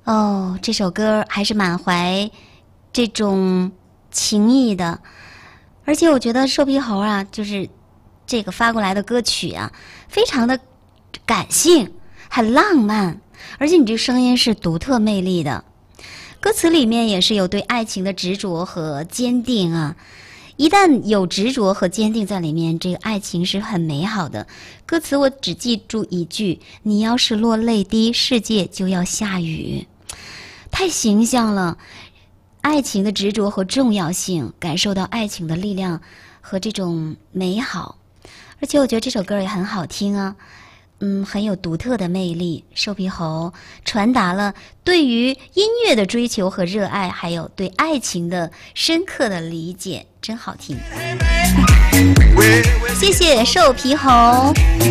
哦，这首歌还是满怀这种情意的，而且我觉得瘦皮猴啊，就是这个发过来的歌曲啊，非常的感性，很浪漫，而且你这声音是独特魅力的。歌词里面也是有对爱情的执着和坚定啊，一旦有执着和坚定在里面，这个爱情是很美好的。歌词我只记住一句：你要是落泪滴，世界就要下雨。太形象了，爱情的执着和重要性，感受到爱情的力量和这种美好。而且我觉得这首歌也很好听啊，很有独特的魅力。瘦皮猴传达了对于音乐的追求和热爱，还有对爱情的深刻的理解，真好听。谢谢瘦皮猴。